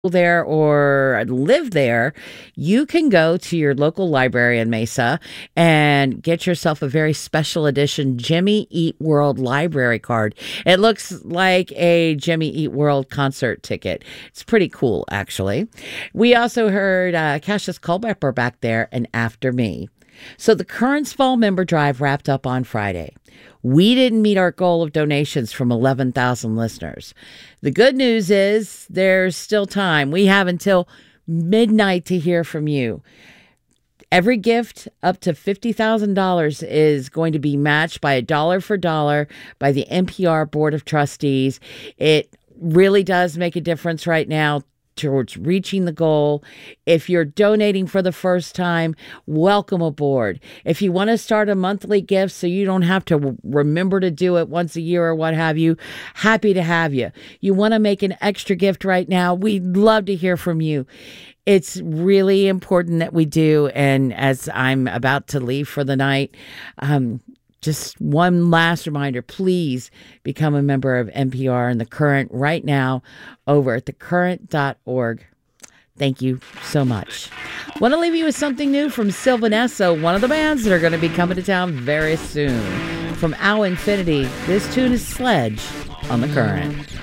there or live there, you can go to your local library in Mesa and get yourself a very special edition Jimmy Eat World library card. It looks like a Jimmy Eat World concert ticket. It's pretty cool, actually. We also heard Cassius Culpepper back there and After Me. So the Currents Fall member drive wrapped up on Friday. We didn't meet our goal of donations from 11,000 listeners. The good news is there's still time. We have until midnight to hear from you. Every gift up to $50,000 is going to be matched by $1 for $1 by the NPR Board of Trustees. It really does make a difference right now towards reaching the goal. If you're donating for the first time, welcome aboard. If you want to start a monthly gift so you don't have to remember to do it once a year or what have you, happy to have you. You want to make an extra gift right now, we'd love to hear from you. It's really important that we do. And as I'm about to leave for the night, just one last reminder, please become a member of NPR and The Current right now over at thecurrent.org. Thank you so much. Want to leave you with something new from Sylvanesso, one of the bands that are going to be coming to town very soon. From Owl Infinity, this tune is Sledge on The Current.